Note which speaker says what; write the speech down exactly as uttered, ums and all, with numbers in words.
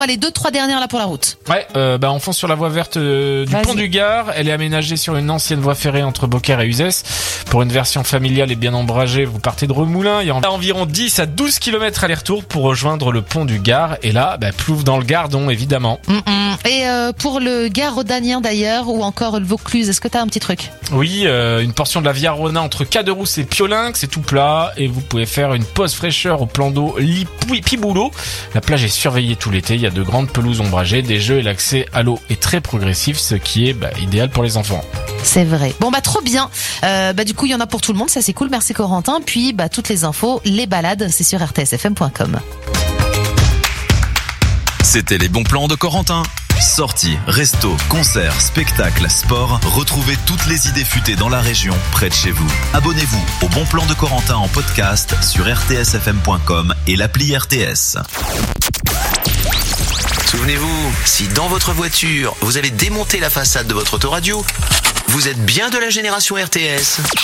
Speaker 1: Les deux, trois dernières là pour la route.
Speaker 2: Ouais, euh, bah on fonce sur la voie verte euh, du
Speaker 1: Vas-y.
Speaker 2: pont du Gard. Elle est aménagée sur une ancienne voie ferrée entre Beaucaire et Uzès. Pour une version familiale et bien ombragée, vous partez de Remoulins. Il y a environ dix à douze kilomètres aller-retour pour rejoindre le pont du Gard. Et là, bah, plouf dans le Gardon, évidemment.
Speaker 1: Mm-mm. Et euh, pour le Gard rhodanien d'ailleurs, ou encore le Vaucluse, est-ce que t'as un petit truc?
Speaker 2: Oui, euh, une portion de la Via Rona entre Caderousse et Piolinx, c'est tout plat. Et vous pouvez faire une pause fraîcheur au plan d'eau Piboulot. La plage est surveillée tout l'été. Il y a de grandes pelouses ombragées, des jeux et l'accès à l'eau est très progressif, ce qui est bah, idéal pour les enfants.
Speaker 1: C'est vrai. Bon bah trop bien. Euh, bah du coup il y en a pour tout le monde, ça c'est cool. Merci Corentin. Puis bah toutes les infos, les balades, c'est sur r t s f m point com.
Speaker 3: C'était les bons plans de Corentin. Sorties, restos, concerts, spectacles, sport, retrouvez toutes les idées futées dans la région, près de chez vous. Abonnez-vous au Bon Plan de Corentin en podcast sur r t s f m point com et l'appli R T S.
Speaker 4: Souvenez-vous, si dans votre voiture, vous allez démonter la façade de votre autoradio, vous êtes bien de la génération R T S.